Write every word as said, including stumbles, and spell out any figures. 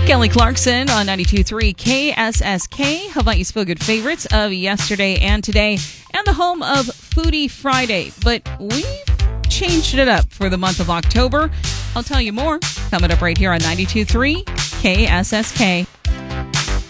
Kelly Clarkson on ninety-two point three K S S K, Hawaii's Feel Good favorites of yesterday and today, and the home of Foodie Friday. But we've changed it up for the month of October. I'll tell you more coming up right here on ninety-two point three K S S K.